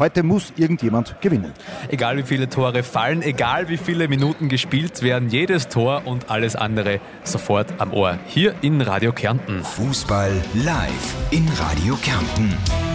Heute muss irgendjemand gewinnen. Egal wie viele Tore fallen, egal wie viele Minuten gespielt werden, jedes Tor und alles andere sofort am Ohr. Hier in Radio Kärnten. Fußball live in Radio Kärnten.